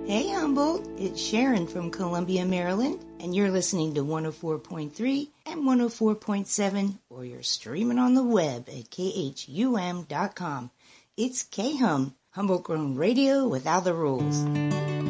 Hey Humboldt, it's Sharon from Columbia, Maryland, and you're listening to 104.3 and 104.7, or you're streaming on the web at khum.com. It's K-Hum, Humboldt Grown Radio without the rules.